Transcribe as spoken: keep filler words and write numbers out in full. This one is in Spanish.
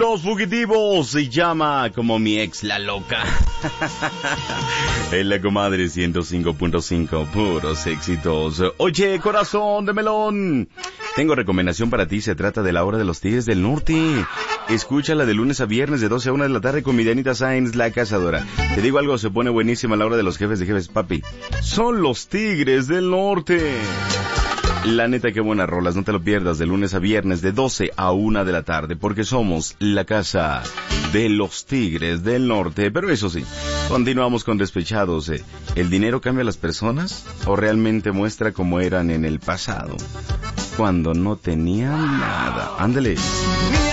Los Fugitivos se llama Como mi ex la loca. En la comadre ciento cinco punto cinco, puros éxitos. Oye, corazón de melón, tengo recomendación para ti, se trata de La Hora de los Tigres del Norte. Escúchala de lunes a viernes de doce a una de la tarde con mi Dianita Sáenz, la cazadora. Te digo algo, se pone buenísima La Hora de los Jefes de Jefes, papi. Son los Tigres del Norte. La neta, qué buenas rolas, no te lo pierdas de lunes a viernes de doce a una de la tarde, porque somos la casa de los Tigres del Norte. Pero eso sí, continuamos con Despechados. ¿eh? ¿El dinero cambia a las personas o realmente muestra cómo eran en el pasado, cuando no tenían nada? Ándale.